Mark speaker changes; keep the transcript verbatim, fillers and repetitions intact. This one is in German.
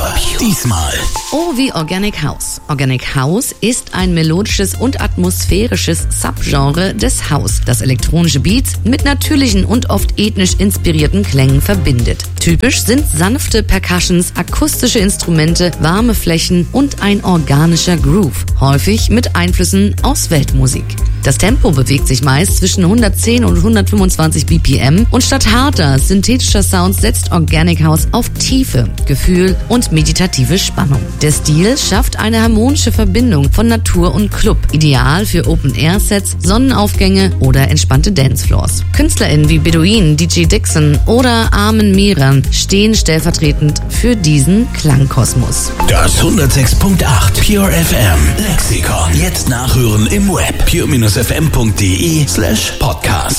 Speaker 1: Pure. Diesmal.
Speaker 2: O wie Organic House. Organic House ist ein melodisches und atmosphärisches Subgenre des House, das elektronische Beats mit natürlichen und oft ethnisch inspirierten Klängen verbindet. Typisch sind sanfte Percussions, akustische Instrumente, warme Flächen und ein organischer Groove, häufig mit Einflüssen aus Weltmusik. Das Tempo bewegt sich meist zwischen hundertzehn und hundertfünfundzwanzig B P M und statt harter, synthetischer Sounds setzt Organic House auf Tiefe, Gefühl und meditative Spannung. Der Stil schafft eine harmonische Verbindung von Natur und Club, ideal für Open-Air-Sets, Sonnenaufgänge oder entspannte Dancefloors. KünstlerInnen wie Bedouin, D J Dixon oder Armin Miran stehen stellvertretend für diesen Klangkosmos.
Speaker 1: Das hundertsechs Komma acht Pure F M Lexikon. Jetzt nachhören im Web. pure F M punkt de slash podcast.